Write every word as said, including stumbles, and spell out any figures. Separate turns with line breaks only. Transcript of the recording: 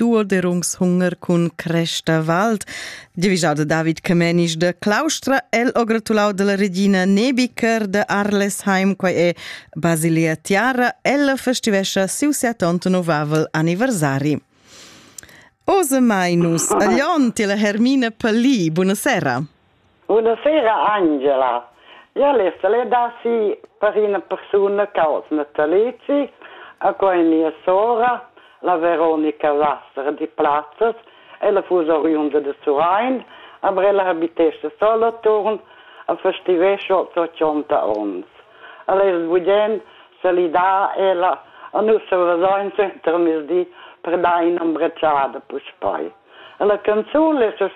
Duoderungshunger cun Cresta Vald. Divisau de David Kamenisch de Claustra, el o gratulau de la regina Nebiker de Arlesheim, quai è Basilea Tiara, ella festivescha siu settantanovvavel anniversari. Osa mainus, a Lionti la Hermina Palli, buonasera.
Buonasera Angela. Ja, lesta le dassi per una persona caus natalizi, a quai mia sora, la Veronica Wasser di Platzes, e la fusa oriunda de Surain, aber ella abitesse Solothurn, a festivescio ottanta ons. Allez budgen, se li da ella, a nussa vasoin centro misdi, per da in abbracciata, pus poi. La canzone